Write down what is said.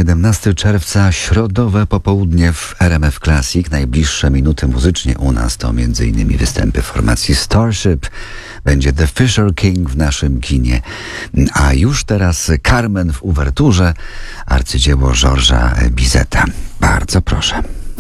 17 czerwca, środowe popołudnie w RMF Classic. Najbliższe minuty muzycznie u nas to m.in. występy formacji Starship. Będzie The Fisher King w naszym kinie. A już teraz Carmen w uwerturze, arcydzieło Georgesa Bizeta. Bardzo proszę.